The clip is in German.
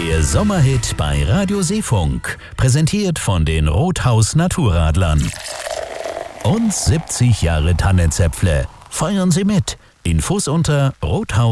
Der Sommerhit bei Radio Seefunk, präsentiert von den Rothaus Naturradlern. Und 70 Jahre Tannenzäpfle. Feiern Sie mit. Infos unter rothaus